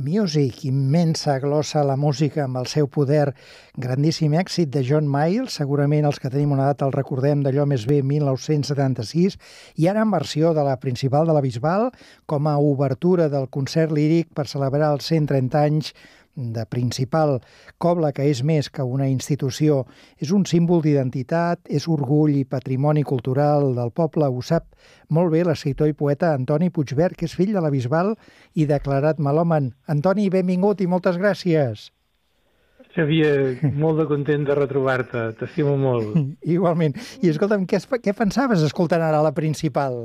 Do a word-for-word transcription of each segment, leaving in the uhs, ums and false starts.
Music, immensa glossa a la música amb el seu poder, grandíssim èxit de John Mayall, segurament els que tenim una edat el recordem d'allò més bé mil nou-cents setanta-sis, i ara en versió de la principal de la Bisbal com a obertura del concert líric per celebrar els cent trenta anys de Principal. Cobla, que és més que una institució, és un símbol d'identitat, és orgull i patrimoni cultural del poble. Ho sap molt bé l'escriptor i poeta Antoni Puigvert, que és fill de la Bisbal i declarat melòman. Antoni, benvingut i moltes gràcies. Xavier, molt de content de retrobar-te, t'estimo molt. Igualment. I escolta'm, què, què pensaves escoltant ara la Principal?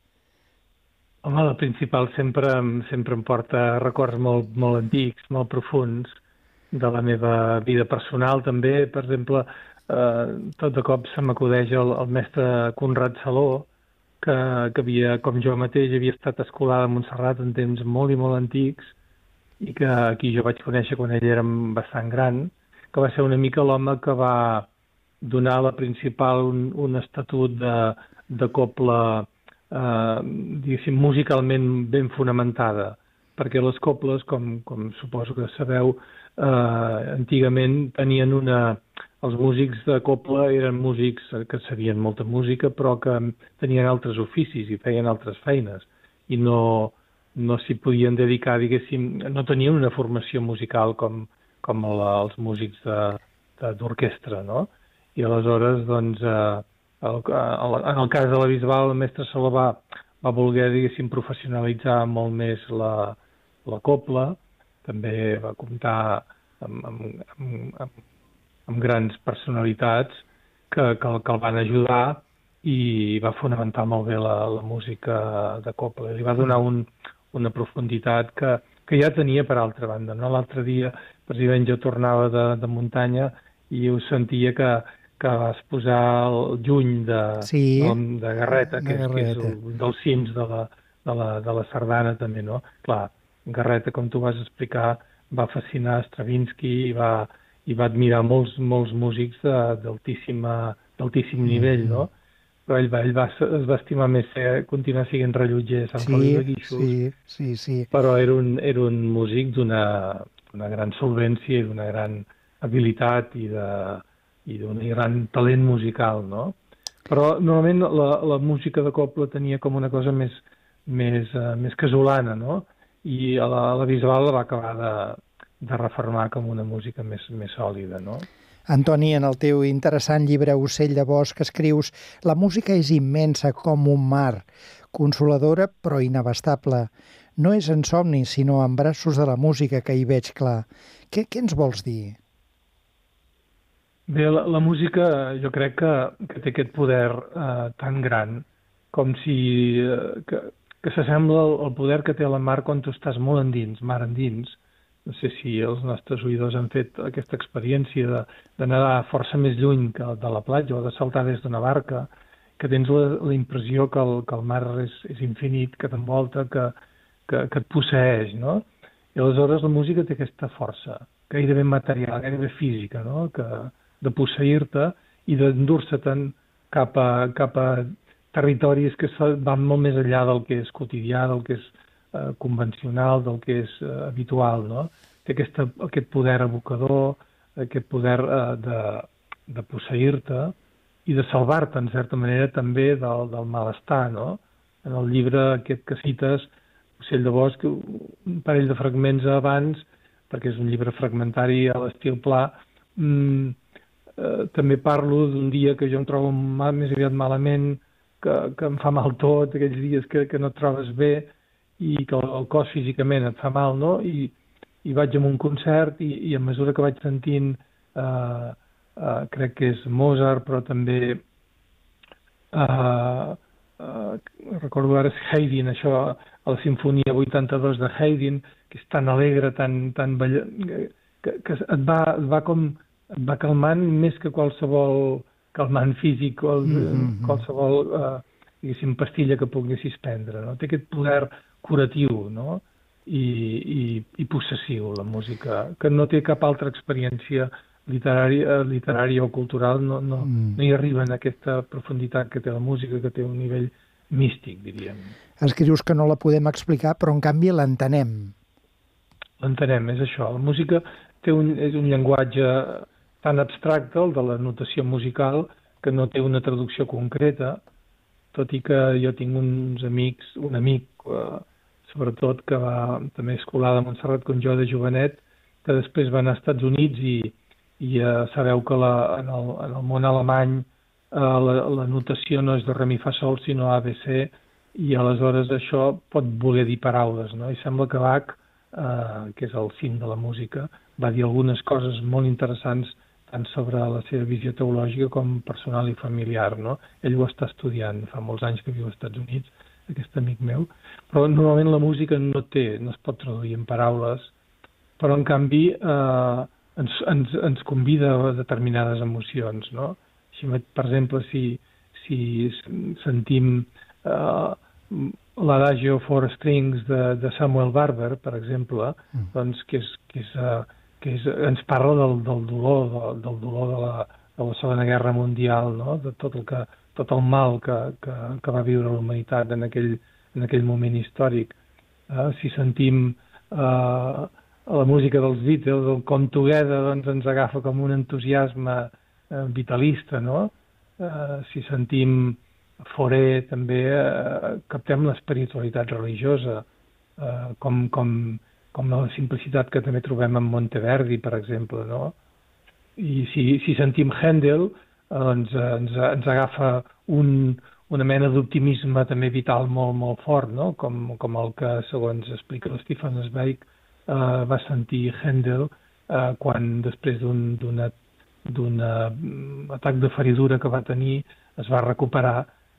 Home, la Principal sempre, sempre em porta records molt, molt antics, molt profuns, de la meva vida personal també. Per exemple, eh, tot de cop se m'acudeix el, el mestre Conrad Saló, que, que havia, com jo mateix, havia estat escolar a Montserrat en temps molt i molt antics, i que aquí jo vaig conèixer quan ell era bastant gran, que va ser una mica l'home que va donar a la Principal un, un estatut de, de cobla, eh, diguéssim, musicalment ben fonamentada, perquè les cobles, com, com suposo que sabeu, eh, antigament tenien una... Els músics de cobla eren músics que sabien molta música, però que tenien altres oficis i feien altres feines, i no... no s'hi podien dedicar, diguéssim, no tenien una formació musical com, com la, els músics d'orquestra, no? I aleshores, doncs, eh, el, el, en el cas de la Bisbal, el mestre Saló va, va voler, diguéssim, professionalitzar molt més la, la cobla, també va comptar amb, amb, amb, amb, amb grans personalitats que, que, que el van ajudar i va fonamentar molt bé la, la música de cobla. Li va donar un, una profunditat que, que ja tenia per altra banda, no? L'altre dia, precisament, jo tornava de, de muntanya i ho sentia que, que vas posar el juny de, sí, de, de Garreta, que, de Garreta. És, que és un dels cims de la, de, la, de la sardana també, no? Clar, Garreta, com tu vas explicar, va fascinar Stravinsky i va, i va admirar molts, molts músics d'altíssim nivell, no? Però ell, va, ell va, es va estimar més ser, continuar sent rellotger a Sant sí, Feliu de Guíxols, sí, sí, sí. Però era un, era un músic d'una gran solvència i d'una gran habilitat i d'un gran talent musical, no? Però normalment la, la música de cobla tenia com una cosa més, més, uh, més casolana, no? I a la, a la Bisbal la va acabar de, de reformar com una música més, més sòlida, no? Antoni, en el teu interessant llibre Ocell de bosc escrius: la música és immensa com un mar, consoladora però inabastable. No és en somni, sinó en braços de la música que hi veig clar. Què, què ens vols dir? Bé, la, la música jo crec que, que té aquest poder eh, tan gran com si... Eh, que, que s'assembla al, al poder que té la mar quan tu estàs molt endins, mar endins. No sé si els nostres oïdors han fet aquesta experiència de, de nedar força més lluny que de la platja o de saltar des d'una barca, que tens la, la impressió que el, que el mar és, és infinit, que t'envolta, que, que, que et posseeix, no? I aleshores la música té aquesta força, gairebé material, gairebé física, no? Que, de posseir-te i d'endur-se-te'n cap a, cap a territoris que van molt més enllà del que és quotidià, del que és eh, convencional, del que és eh, habitual, no? Té aquesta, aquest poder evocador, aquest poder eh, de, de posseir-te i de salvar-te, en certa manera, també del, del malestar, no? En el llibre aquest que cites, Ocell de bosc, un parell de fragments abans, perquè és un llibre fragmentari a l'estil Pla, mmm, eh, també parlo d'un dia que jo em trobo mal, més aviat malament, que, que em fa mal tot, aquells dies que, que no et trobes bé i que el, el cos físicament et fa mal, no? I, i vaig a un concert i, i a mesura que vaig sentint, eh, eh, crec que és Mozart, però també eh, eh, recordo ara Haydn, això, a la Sinfonia vuitanta-dos de Haydn, que és tan alegre, tan, tan balla... que, que et, va, et va com et va calmant més que qualsevol calmant físic o mm-hmm. qualsevol eh, diguéssim, pastilla que poguessis prendre, no? Té aquest poder curatiu, no? I, i, i possessiu, la música, que no té cap altra experiència literària, literària o cultural, no, no, mm. no hi arriba en aquesta profunditat que té la música, que té un nivell místic, diríem. Escrius que no la podem explicar, però en canvi l'entenem. l'entenem, és això. La música té un, és un llenguatge tan abstracte, el de la notació musical, que no té una traducció concreta, tot i que jo tinc uns amics, un amic, eh, sobretot, que va també escolar de Montserrat com jo de jovenet, que després va anar als Estats Units i, i eh, sabeu que la, en, el, en el món alemany eh, la, la notació no és de re, mi, fa, sol, sinó A, B, C, i aleshores això pot voler dir paraules, no? I sembla que Bach, eh, que és el cim de la música, va dir algunes coses molt interessants tant sobre la seva visió teològica com personal i familiar, no? Ell ho està estudiant, fa molts anys que viu als Estats Units, aquest amic meu, però normalment la música no té, no es pot traduir en paraules, però en canvi eh, ens, ens, ens convida a determinades emocions, no? Així, per exemple, si, si sentim eh, l'Adagio for Strings de, de Samuel Barber, per exemple, mm. doncs que, és, que, és, uh, que és, ens parla del, del dolor, del, del dolor de la, de la Segona Guerra Mundial, no? De tot el, que, tot el mal que, que, que va viure la humanitat en aquell, en aquell moment històric. Uh, si sentim uh, la música dels Beatles, el Come Together, doncs ens agafa com un entusiasme uh, vitalista, no? Uh, si sentim Fauré, també eh, captem l'espiritualitat religiosa, eh, com, com, com la simplicitat que també trobem en Monteverdi, per exemple, no? I si, si sentim Händel, eh, doncs ens, ens agafa un, una mena d'optimisme també vital molt, molt fort, no? Com, com el que, segons explica Stefan Zweig, eh, va sentir Händel eh, quan, després d'un d'un atac de feridura que va tenir, es va recuperar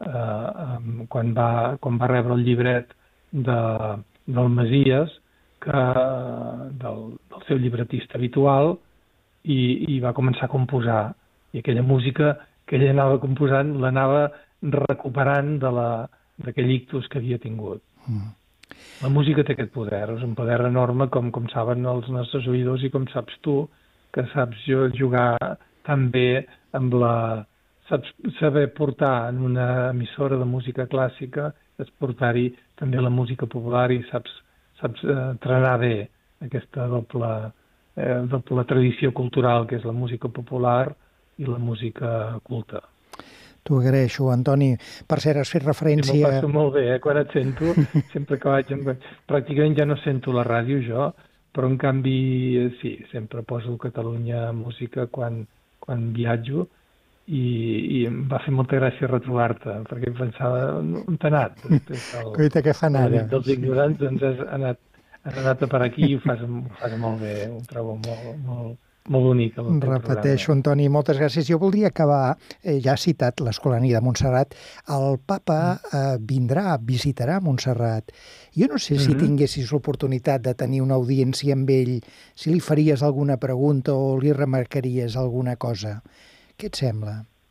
Uh, quan, va, quan va rebre el llibret de, del Messies, que, del, del seu llibretista habitual, i, i va començar a composar. I aquella música que ell anava composant l'anava recuperant d'aquell ictus que havia tingut. Mm. La música té aquest poder, és un poder enorme, com, com saben els nostres oïdors i com saps tu, que saps jugar tan bé amb la... Saps saber portar en una emissora de música clàssica, saps portar-hi també la música popular i saps, saps eh, trenar bé aquesta doble, eh, doble tradició cultural que és la música popular i la música culta. T'ho agraeixo, Antoni. Per cert, has fet referència... M'ho passo molt bé, eh? Quan et sento, sempre que vaig... Pràcticament ja no sento la ràdio, jo, però en canvi, sí, sempre poso Catalunya Música quan, quan viatjo, i, i em va fer molta gràcia retrobar-te, perquè pensava, on t'ha anat? Coita, què fan ara? Dels ignorants, doncs has anat, has anat a per aquí i ho fas, ho fas molt bé, ho trobo molt, molt, molt bonic. Repeteixo, Antoni, moltes gràcies. Jo voldria acabar, eh, ja ha citat l'Escolania de Montserrat, el papa eh, vindrà, visitarà Montserrat. Jo no sé si mm-hmm. tinguessis l'oportunitat de tenir una audiència amb ell, si li faries alguna pregunta o li remarcaries alguna cosa. Què et sembla?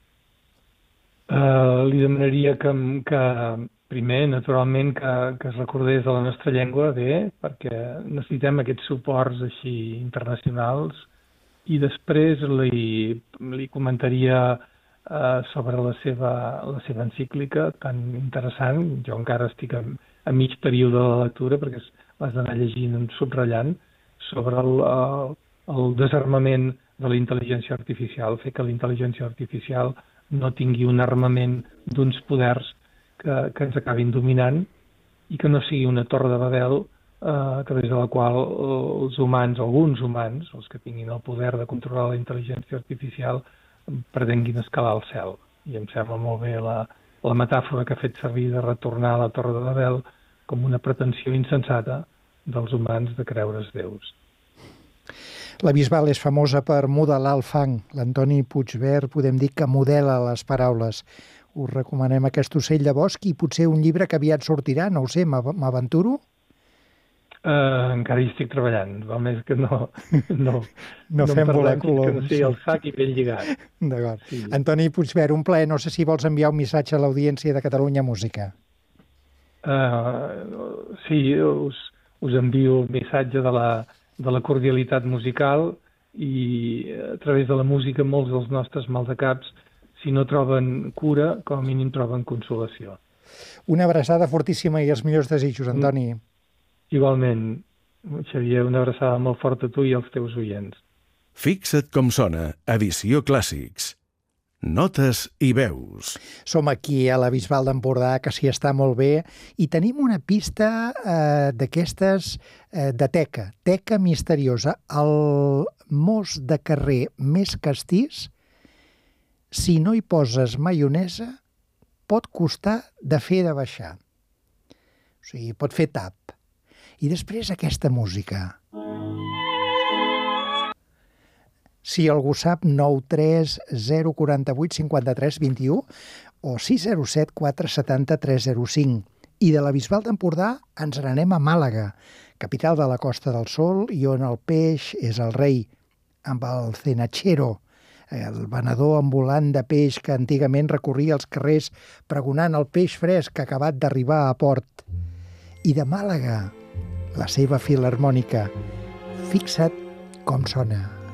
Uh, li demanaria que, que primer, naturalment, que, que es recordés de la nostra llengua bé, perquè necessitem aquests suports així internacionals, i després li, li comentaria uh, sobre la seva, la seva encíclica tan interessant. Jo encara estic a, a mig període de la lectura, perquè l'has d'anar llegint, subratllant, sobre el, el, el desarmament de la intel·ligència artificial, fer que la intel·ligència artificial no tingui un armament d'uns poders que, que ens acabin dominant i que no sigui una torre de Babel eh, a través de la qual els humans, alguns humans, els que tinguin el poder de controlar la intel·ligència artificial, pretenguin escalar el cel. I em sembla molt bé la, la metàfora que ha fet servir de retornar a la torre de Babel com una pretensió insensata dels humans de creure's déus. La Bisbal és famosa per modelar el fang. L'Antoni Puigvert podem dir que modela les paraules. Us recomanem aquest ocell de bosc i potser un llibre que aviat sortirà, no ho sé, m'aventuro? Uh, encara hi estic treballant, val més que no... No, no fem voler coloms. Que no sigui el sac i ben lligat. D'acord. Sí. Antoni Puigvert, un plaer. No sé si vols enviar un missatge a l'audiència de Catalunya Música. Uh, sí, us, us envio el missatge de la... de la cordialitat musical i a través de la música molts dels nostres maldecaps, si no troben cura, com a mínim troben consolació. Una abraçada fortíssima i els millors desitjos, Antoni. Igualment. Xavier, una abraçada molt forta a tu i als teus oients. Fixa't com sona, edició Clàssics. Notes i veus. Som aquí a la Bisbal d'Empordà, que s'hi està molt bé, i tenim una pista eh, d'aquestes eh, de teca, teca misteriosa. El mos de carrer més castís, si no hi poses maionesa, pot costar de fer de baixar. O sigui, pot fer tap. I després aquesta música. Si algú sap, nou tres zero quatre vuit cinquanta tres vint u o sis zero set quatre set zero tres zero cinc. I de la Bisbal d'Empordà ens n'anem a Màlaga, capital de la Costa del Sol i on el peix és el rei, amb el cenachero, el venedor ambulant de peix que antigament recorria els carrers pregonant el peix fresc acabat d'arribar a port. I de Màlaga, la seva filharmònica. Fixa't com sona.